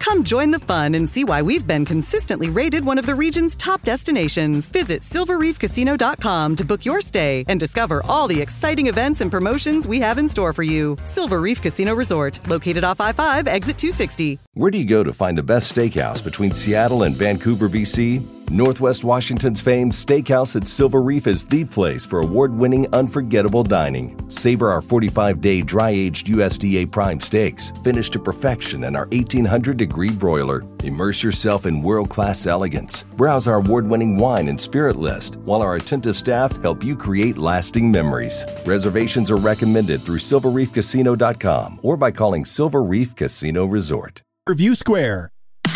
Come join the fun and see why we've been consistently rated one of the region's top destinations. Visit silverreefcasino.com to book your stay and discover all the exciting events and promotions we have in store for you. Silver Reef Casino Resort, located off I-5, exit 260. Where do you go to find the best steakhouse between Seattle and Vancouver, BC? Northwest Washington's famed Steakhouse at Silver Reef is the place for award-winning, unforgettable dining. Savor our 45-day dry-aged USDA prime steaks, finished to perfection in our 1,800-degree broiler. Immerse yourself in world-class elegance. Browse our award-winning wine and spirit list, while our attentive staff help you create lasting memories. Reservations are recommended through silverreefcasino.com or by calling Silver Reef Casino Resort. Review Square.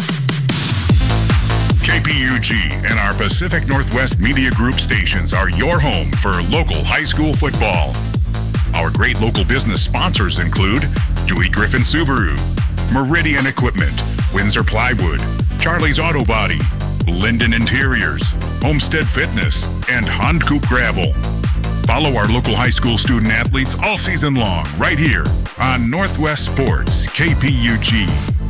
KPUG and our Pacific Northwest Media Group stations are your home for local high school football. Our great local business sponsors include Dewey Griffin Subaru, Meridian Equipment, Windsor Plywood, Charlie's Auto Body, Linden Interiors, Homestead Fitness, and Hondkoop Gravel. Follow our local high school student athletes all season long right here on Northwest Sports, KPUG.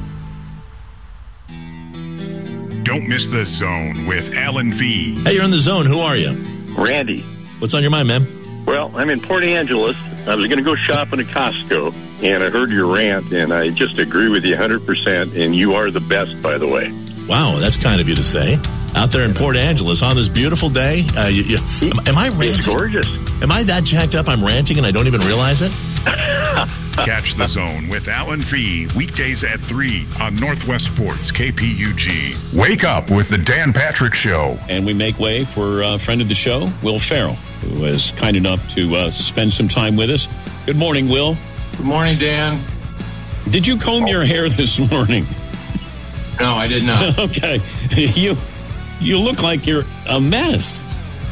Don't miss The Zone with Alan V. Hey, you're in The Zone. Who are you? Randy. What's on your mind, man? Well, I'm in Port Angeles. I was going to go shopping at Costco, and I heard your rant, and I just agree with you 100%, and you are the best, by the way. Wow, that's kind of you to say. Out there in Port Angeles on this beautiful day. Am I ranting? It's gorgeous. Am I that jacked up I'm ranting and I don't even realize it? Catch The Zone with Alan Fee weekdays at 3 on Northwest Sports KPUG. Wake up with the Dan Patrick Show. And we make way for a friend of the show, Will Farrell, who was kind enough to spend some time with us. Good morning, Will. Good morning, Dan. Did you comb your hair this morning? No, I did not. Okay. You look like you're a mess.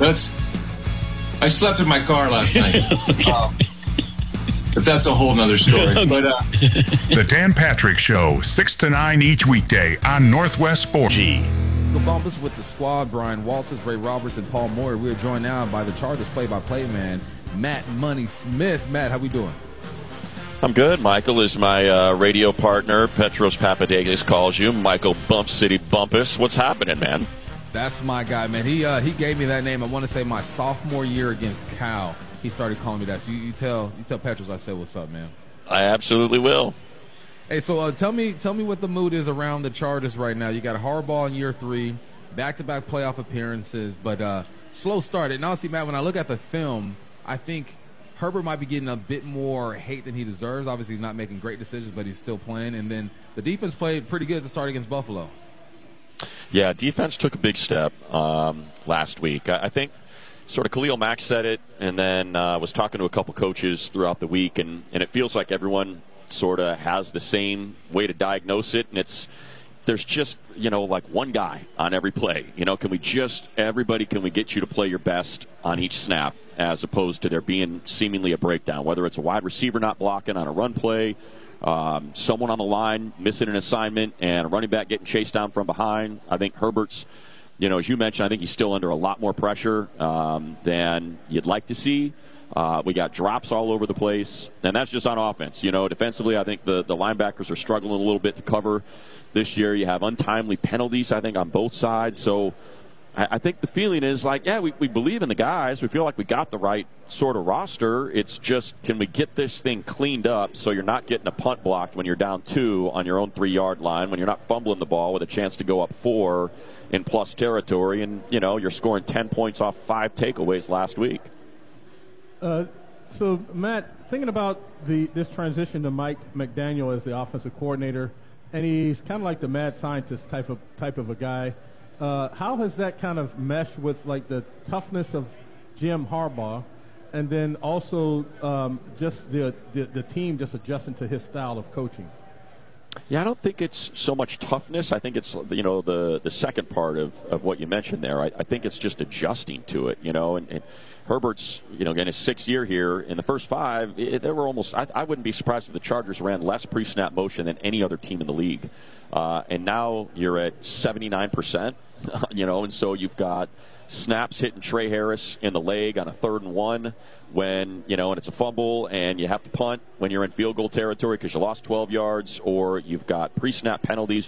I slept in my car last night. Okay. But that's a whole nother story. Okay. But The Dan Patrick Show, 6 to 9 each weekday on Northwest Sports. Bumpus with the squad, Brian Walters, Ray Roberts, and Paul Moore. We are joined now by the Chargers play-by-play man, Matt Money Smith. Matt, how we doing? I'm good. Michael is my radio partner. Petros Papadakis calls you. Michael Bump City Bumpus. What's happening, man? That's my guy, man. He gave me that name, I want to say, my sophomore year against Cal. He started calling me that. So you tell Petros I said what's up, man. I absolutely will. Hey, so tell me what the mood is around the Chargers right now. You got Harbaugh in year 3, back-to-back playoff appearances, but slow start. And honestly, Matt, when I look at the film, I think Herbert might be getting a bit more hate than he deserves. Obviously, he's not making great decisions, but he's still playing. And then the defense played pretty good to start against Buffalo. Yeah, defense took a big step last week. I think sort of Khalil Mack said it, and then was talking to a couple coaches throughout the week, and it feels like everyone sort of has the same way to diagnose it, and there's just, like one guy on every play. Can we get you to play your best on each snap, as opposed to there being seemingly a breakdown, whether it's a wide receiver not blocking on a run play, someone on the line missing an assignment, and a running back getting chased down from behind. I think Herbert's, as you mentioned, I think he's still under a lot more pressure than you'd like to see. We got drops all over the place, and that's just on offense. Defensively, I think the linebackers are struggling a little bit to cover this year. You have untimely penalties, I think, on both sides. So I think the feeling is like, yeah, we believe in the guys. We feel like we got the right sort of roster. It's just, can we get this thing cleaned up so you're not getting a punt blocked when you're down 2 on your own 3-yard line, when you're not fumbling the ball with a chance to go up 4 in plus territory, and, you're scoring 10 points off 5 takeaways last week. So, Matt, thinking about this transition to Mike McDaniel as the offensive coordinator, and he's kind of like the mad scientist type of a guy. How has that kind of meshed with, like, the toughness of Jim Harbaugh, and then also just the team just adjusting to his style of coaching? Yeah, I don't think it's so much toughness. I think it's, the second part of what you mentioned there. I think it's just adjusting to it, and Herbert's, again, his 6th year here. In the first 5, there were almost, I wouldn't be surprised if the Chargers ran less pre-snap motion than any other team in the league. And now you're at 79%, and so you've got snaps hitting Trey Harris in the leg on a 3rd and 1 when, and it's a fumble and you have to punt when you're in field goal territory because you lost 12 yards, or you've got pre-snap penalties